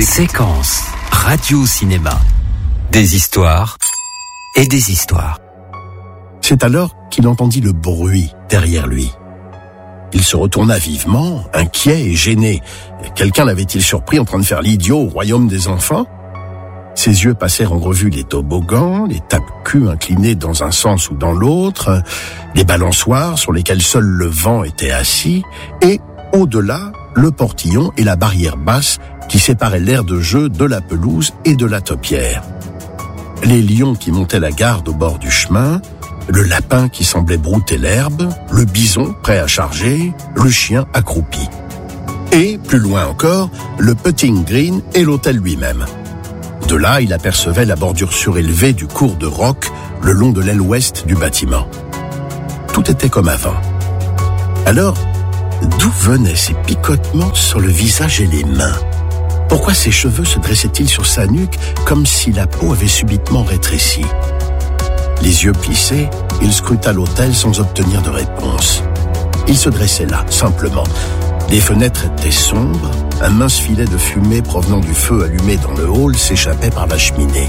Séquence radio-cinéma. Des histoires et des histoires. C'est alors qu'il entendit le bruit derrière lui. Il se retourna vivement, inquiet et gêné. Quelqu'un l'avait-il surpris en train de faire l'idiot au royaume des enfants ? Ses yeux passèrent en revue les toboggans, les tape-culs inclinés dans un sens ou dans l'autre, les balançoires sur lesquels seul le vent était assis, et, au-delà, le portillon et la barrière basse qui séparaient l'aire de jeu de la pelouse et de la topière. Les lions qui montaient la garde au bord du chemin, le lapin qui semblait brouter l'herbe, le bison prêt à charger, le chien accroupi. Et, plus loin encore, le putting green et l'hôtel lui-même. De là, il apercevait la bordure surélevée du cours de roc le long de l'aile ouest du bâtiment. Tout était comme avant. Alors, d'où venaient ces picotements sur le visage et les mains ? Pourquoi ses cheveux se dressaient-ils sur sa nuque comme si la peau avait subitement rétréci ? Les yeux plissés, il scruta l'hôtel sans obtenir de réponse. Il se dressait là, simplement. Les fenêtres étaient sombres, un mince filet de fumée provenant du feu allumé dans le hall s'échappait par la cheminée.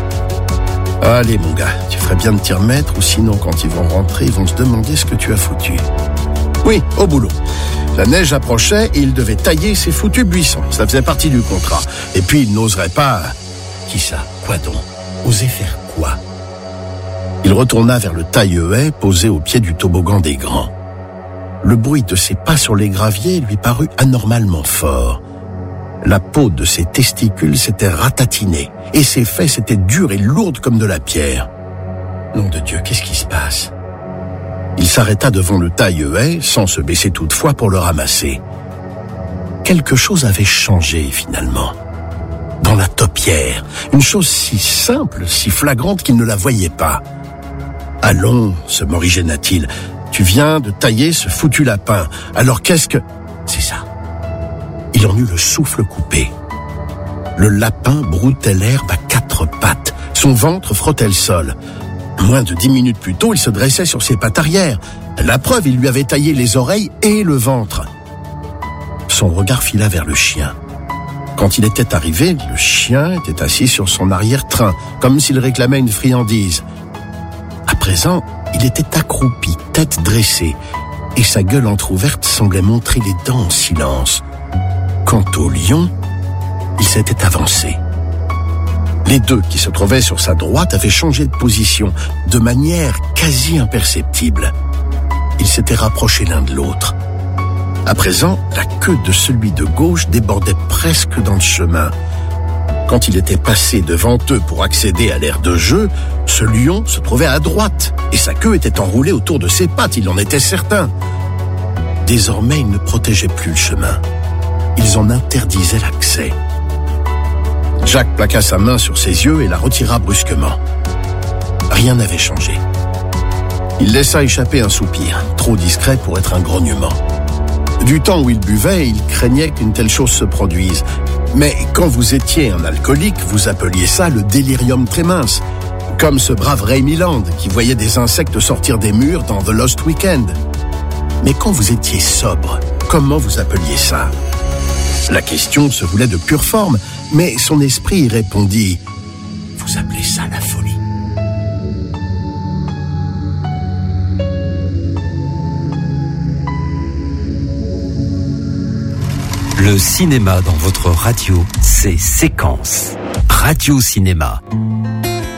« Allez mon gars, tu ferais bien de t'y remettre ou sinon quand ils vont rentrer, ils vont se demander ce que tu as foutu. » Oui, au boulot. La neige approchait et il devait tailler ses foutus buissons. Ça faisait partie du contrat. Et puis il n'oserait pas... Qui ça ? Quoi donc ? Oser faire quoi ? Il retourna vers le taille-haie posé au pied du toboggan des grands. Le bruit de ses pas sur les graviers lui parut anormalement fort. La peau de ses testicules s'était ratatinée et ses fesses étaient dures et lourdes comme de la pierre. Nom de Dieu, qu'est-ce qui se passe ? Il s'arrêta devant le taille-haie, sans se baisser toutefois pour le ramasser. Quelque chose avait changé finalement. Dans la topière, une chose si simple, si flagrante qu'il ne la voyait pas. « Allons, se morigéna-t-il, tu viens de tailler ce foutu lapin, alors qu'est-ce que... » C'est ça. Il en eut le souffle coupé. Le lapin broutait l'herbe à quatre pattes, son ventre frottait le sol. Moins de 10 minutes plus tôt, il se dressait sur ses pattes arrière. La preuve, il lui avait taillé les oreilles et le ventre. Son regard fila vers le chien. Quand il était arrivé, le chien était assis sur son arrière-train, comme s'il réclamait une friandise. À présent, il était accroupi, tête dressée, et sa gueule entr'ouverte semblait montrer les dents en silence. Quant au lion, il s'était avancé. Les deux qui se trouvaient sur sa droite avaient changé de position, de manière quasi imperceptible. Ils s'étaient rapprochés l'un de l'autre. À présent, la queue de celui de gauche débordait presque dans le chemin. Quand il était passé devant eux pour accéder à l'aire de jeu, ce lion se trouvait à droite, et sa queue était enroulée autour de ses pattes, il en était certain. Désormais, ils ne protégeaient plus le chemin. Ils en interdisaient l'accès. Jack plaqua sa main sur ses yeux et la retira brusquement. Rien n'avait changé. Il laissa échapper un soupir, trop discret pour être un grognement. Du temps où il buvait, il craignait qu'une telle chose se produise. Mais quand vous étiez un alcoolique, vous appeliez ça le délirium tremens. Comme ce brave Ray Milland qui voyait des insectes sortir des murs dans The Lost Weekend. Mais quand vous étiez sobre, comment vous appeliez ça ? La question se voulait de pure forme, mais son esprit y répondit « Vous appelez ça la folie ?» Le cinéma dans votre radio, c'est Séquence. Radio-cinéma.